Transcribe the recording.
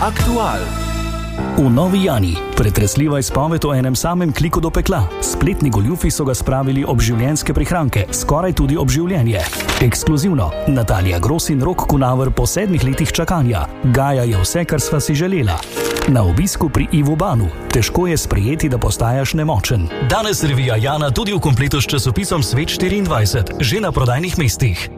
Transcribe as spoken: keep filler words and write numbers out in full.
Aktual. V Novi Jani pretresljiva izpoved o enem samem kliku do pekla. Spletni goljufi so ga spravili ob življenjske prihranke, skoraj tudi ob življenje. Ekskluzivno, Natalija Gros in Rok Kunaver po sedmih letih čakanja. Gaja je vse, kar sva si želela. Na obisku pri Ivu Banu. Težko je sprejeti, da postajaš nemočen. Danes revija Jana tudi v kompletu s časopisom Svet štiriindvajset, že na prodajnih mestih.